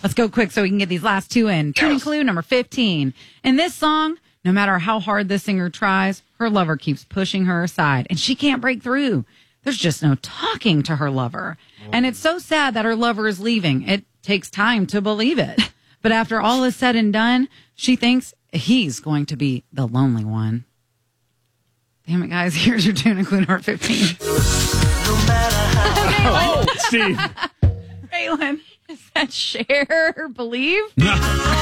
Let's go quick so we can get these last two in. Tuning clue number 15. In this song, no matter how hard the singer tries, her lover keeps pushing her aside, and she can't break through. There's just no talking to her lover. And it's so sad that her lover is leaving. It takes time to believe it. But after all is said and done, she thinks he's going to be the lonely one. Damn it, guys. Here's your tuning clue number 15. Steve. Raylan, is that Cher Believe?